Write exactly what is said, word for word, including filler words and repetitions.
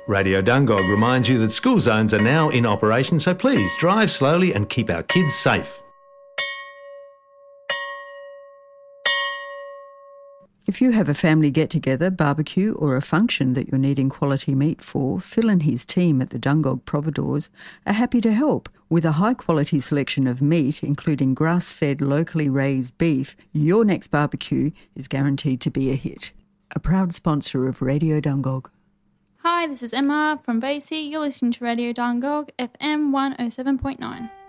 Radio Dungog reminds you that school zones are now in operation, so please drive slowly and keep our kids safe. If you have a family get-together, barbecue or a function that you're needing quality meat for, Phil and his team at the Dungog Providores are happy to help. With a high-quality selection of meat, including grass-fed, locally raised beef, your next barbecue is guaranteed to be a hit. A proud sponsor of Radio Dungog. Hi, this is Emma from Basie. You're listening to Radio Dungog, F M one oh seven point nine.